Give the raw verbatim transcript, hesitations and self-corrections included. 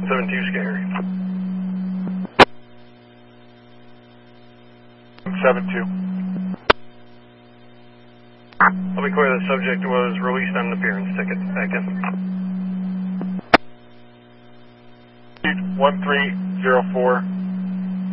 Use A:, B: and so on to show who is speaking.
A: seven two scary. seven two. I'll be clear, the subject was released on an appearance ticket. Thank you.
B: one three zero four.